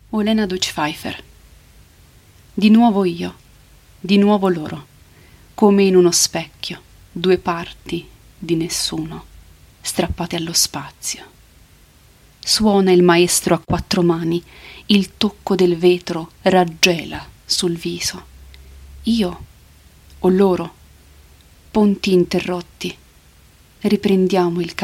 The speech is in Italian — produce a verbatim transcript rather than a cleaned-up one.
Olena Deutsch Pfeiffer. Di nuovo io, di nuovo loro, come in uno specchio, due parti di nessuno, strappate allo spazio. Suona il maestro a quattro mani, il tocco del vetro raggela sul viso. Io o loro, ponti interrotti, riprendiamo il